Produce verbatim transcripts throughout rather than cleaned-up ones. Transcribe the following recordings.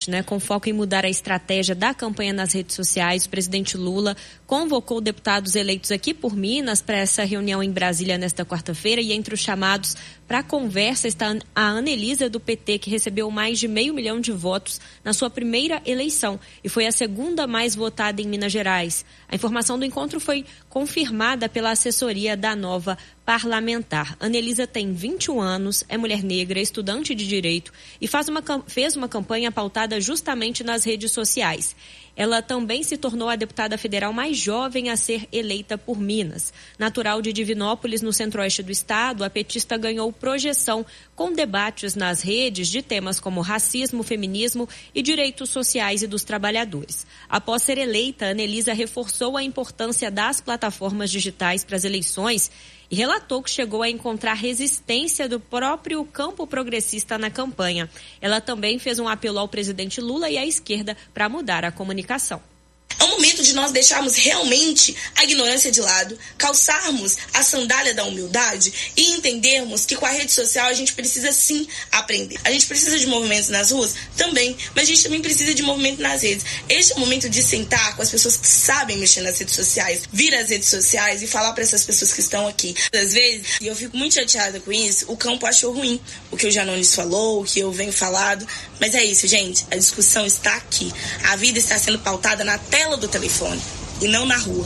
Nordeste, né? Com foco em mudar a estratégia da campanha nas redes sociais, o presidente Lula convocou deputados eleitos aqui por Minas para essa reunião em Brasília nesta quarta-feira, e entre os chamados para a conversa está a Anelisa do P T, que recebeu mais de meio milhão de votos na sua primeira eleição e foi a segunda mais votada em Minas Gerais. A informação do encontro foi confirmada pela assessoria da nova parlamentar. Anelisa tem vinte e um anos, é mulher negra, estudante de direito e faz uma, fez uma campanha pautada justamente nas redes sociais. Ela também se tornou a deputada federal mais jovem a ser eleita por Minas. Natural de Divinópolis, no centro-oeste do estado, a petista ganhou projeção com debates nas redes de temas como racismo, feminismo e direitos sociais e dos trabalhadores. Após ser eleita, Anelisa reforçou a importância das plataformas digitais para as eleições e relatou que chegou a encontrar resistência do próprio campo progressista na campanha. Ela também fez um apelo ao presidente Lula e à esquerda para mudar a comunicação. É um momento de nós deixarmos realmente a ignorância de lado, calçarmos a sandália da humildade e entendermos que com a rede social a gente precisa sim aprender. A gente precisa de movimentos nas ruas? Também, mas a gente também precisa de movimento nas redes. Este é o momento de sentar com as pessoas que sabem mexer nas redes sociais, vir às redes sociais e falar para essas pessoas que estão aqui. Às vezes, e eu fico muito chateada com isso, o campo achou ruim o que o Janones falou, o que eu venho falado, mas é isso, gente, a discussão está aqui. A vida está sendo pautada na tela do telefone e não na rua.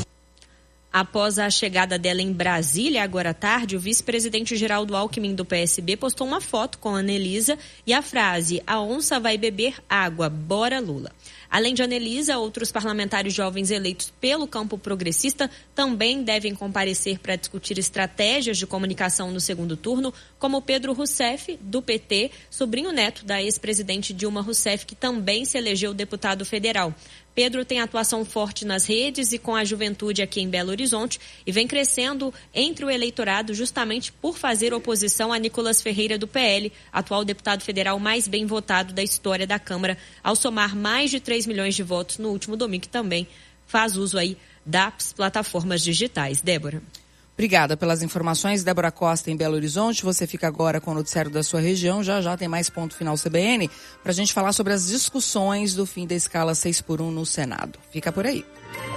Após a chegada dela em Brasília, agora à tarde, o vice-presidente Geraldo Alckmin do P S B postou uma foto com a Anelisa e a frase: "A onça vai beber água, bora Lula". Além de Anelisa, outros parlamentares jovens eleitos pelo campo progressista também devem comparecer para discutir estratégias de comunicação no segundo turno, como Pedro Rousseff, do P T, sobrinho neto da ex-presidente Dilma Rousseff, que também se elegeu deputado federal. Pedro tem atuação forte nas redes e com a juventude aqui em Belo Horizonte e vem crescendo entre o eleitorado justamente por fazer oposição a Nicolas Ferreira do P L, atual deputado federal mais bem votado da história da Câmara, ao somar mais de três milhões de votos no último domingo, que também faz uso aí das plataformas digitais. Débora. Obrigada pelas informações, Débora Costa, em Belo Horizonte. Você fica agora com o noticiário da sua região. Já já tem mais Ponto Final C B N para a gente falar sobre as discussões do fim da escala seis por um no Senado. Fica por aí.